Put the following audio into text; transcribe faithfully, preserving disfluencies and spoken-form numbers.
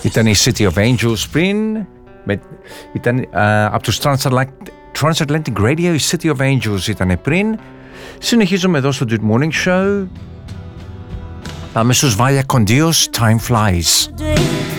Ήταν η City of Angels πριν. Με, ήταν uh, από τους Transatlantic, Transatlantic Radio, η City of Angels ήταν πριν. Συνεχίζουμε εδώ στο Good Morning Show. Πάμε στους Vaya con Dios, Time Flies.